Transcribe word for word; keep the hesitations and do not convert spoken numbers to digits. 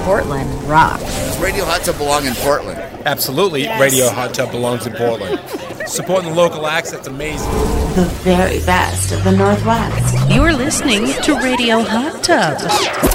Portland rocks. Does Radio Hot Tub belong in Portland? Absolutely, Yes. Radio Hot Tub belongs in Portland. Supporting the local acts, that's amazing. The very best of the Northwest. You're listening to Radio Hot Tub.